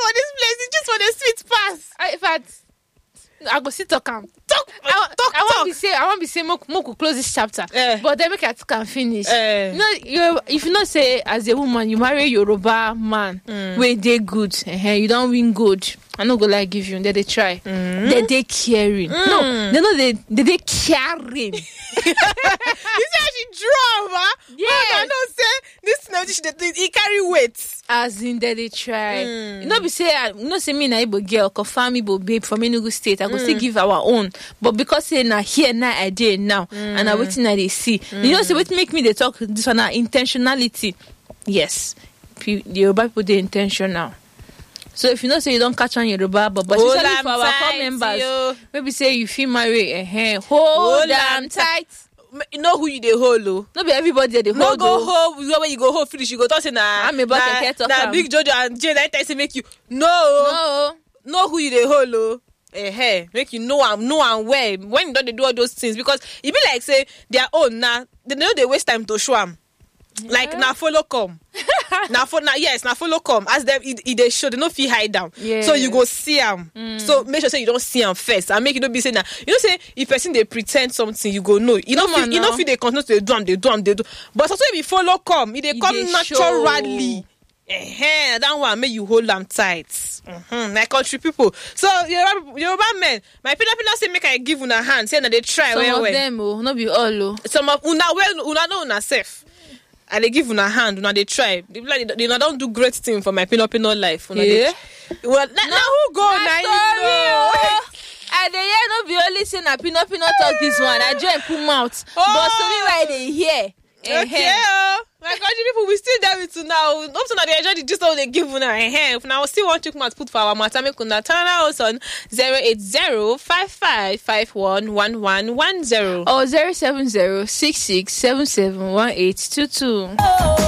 for this place. It's just for the sweet pass. In fact, I go sit talk. Talk. I want to say more close this chapter. But then make I can finish. If you not say as a woman you marry a Yoruba man where they good, you don't win good. I not go like give you. They try. They caring. No, they caring. You see how she draw, ma? Yes. I know say this now he carry weight. As in they try. You know be say me na Igbo girl, confirm Igbo babe from Enugu State. I go still give our own. But because say na here now I did now and I waiting that they see. You know say what make me they talk this one intentionality. Yes. The Yoruba people they intentional. So if you know say you don't catch on Yoruba, but especially for our core members, maybe say you feel married, hold them tight. You know who you dey hold, oh? No be everybody dey hold. No go hold. When you go hold finish, you go talk say na Big Jojo and Jane. That time say make you know who you dey hold, oh. Make you know I'm where when you don't do all those things because it be like say their own now they know they waste time to show them. Like now follow come. now follow come. As them they show they no feel hide down. Yeah. So you go see them. So make sure say you don't see them first and make you don't be saying that. You know say if person they pretend something you go know. You know feel they continue to do them. But also if you follow come, they come naturally. That one make you hold them tight. My country people. So Yoruba men, my people say make I give una hand. Say that they try. Some of them, not be all. Some of una know una safe. And they give una hand, una they try. They don't do great thing for my pinot life. Well, now who go now? You know. And the year not be only saying a pinot talk this one. I join put mouth. But sorry why they hear. Okay, my country people, we still there with you now. Up to now they enjoy the gist of they give una. If now still want to put for our matter, make una turn us on 08055511110 or 07066771822.